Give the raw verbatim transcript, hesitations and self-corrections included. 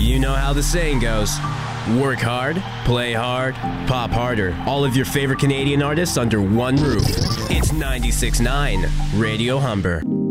You know how the saying goes. Work hard, play hard, pop harder. All of your favorite Canadian artists under one roof. It's ninety-six point nine Radio Humber.